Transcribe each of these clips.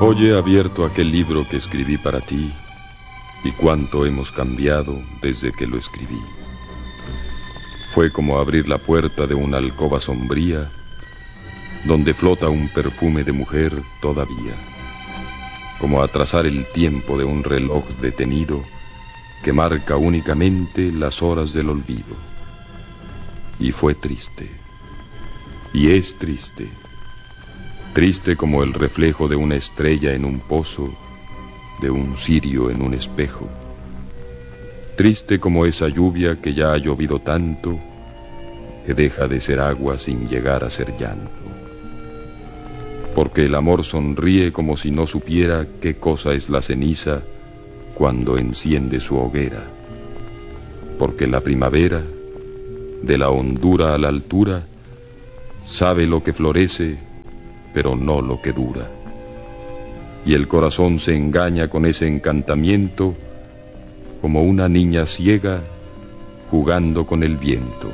Hoy he abierto aquel libro que escribí para ti, y cuánto hemos cambiado desde que lo escribí. Fue como abrir la puerta de una alcoba sombría, donde flota un perfume de mujer todavía, como atrasar el tiempo de un reloj detenido que marca únicamente las horas del olvido. Y fue triste, y es triste, triste como el reflejo de una estrella en un pozo, de un cirio en un espejo, triste como esa lluvia que ya ha llovido tanto, que deja de ser agua sin llegar a ser llanto. Porque el amor sonríe como si no supiera qué cosa es la ceniza cuando enciende su hoguera. Porque la primavera, de la hondura a la altura, sabe lo que florece, pero no lo que dura. Y el corazón se engaña con ese encantamiento, como una niña ciega jugando con el viento.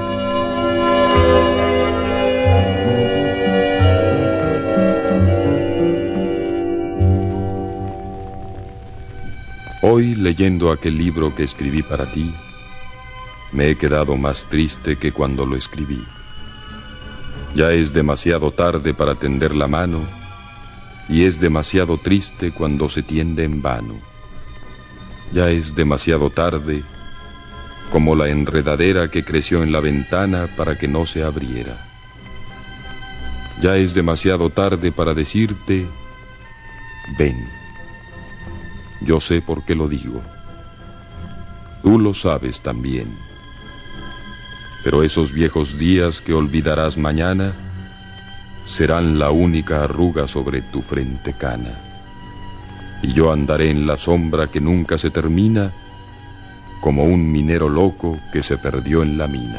Hoy, leyendo aquel libro que escribí para ti, me he quedado más triste que cuando lo escribí. Ya es demasiado tarde para tender la mano, y es demasiado triste cuando se tiende en vano. Ya es demasiado tarde, como la enredadera que creció en la ventana para que no se abriera. Ya es demasiado tarde para decirte, ven. Yo sé por qué lo digo. Tú lo sabes también. Pero esos viejos días que olvidarás mañana serán la única arruga sobre tu frente cana. Y yo andaré en la sombra que nunca se termina, como un minero loco que se perdió en la mina.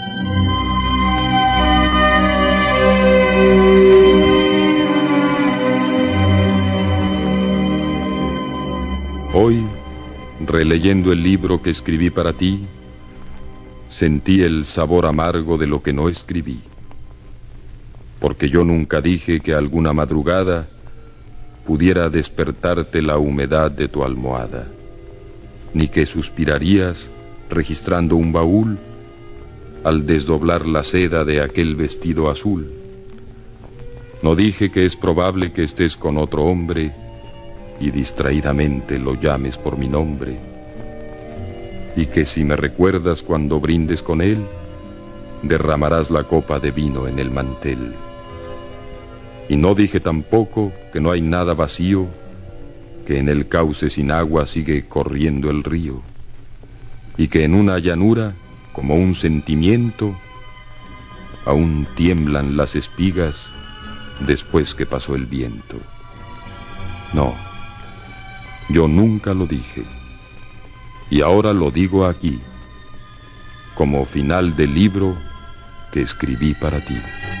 Hoy, releyendo el libro que escribí para ti, sentí el sabor amargo de lo que no escribí. Porque yo nunca dije que alguna madrugada pudiera despertarte la humedad de tu almohada, ni que suspirarías registrando un baúl al desdoblar la seda de aquel vestido azul. No dije que es probable que estés con otro hombre y distraídamente lo llames por mi nombre, y que si me recuerdas cuando brindes con él, derramarás la copa de vino en el mantel. Y no dije tampoco que no hay nada vacío, que en el cauce sin agua sigue corriendo el río, y que en una llanura, como un sentimiento, aún tiemblan las espigas después que pasó el viento. No, yo nunca lo dije, y ahora lo digo aquí, como final del libro que escribí para ti.